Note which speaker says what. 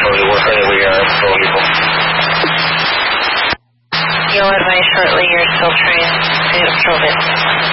Speaker 1: shortly. We're currently eligible.
Speaker 2: You'll advise shortly you're still trying to approve it.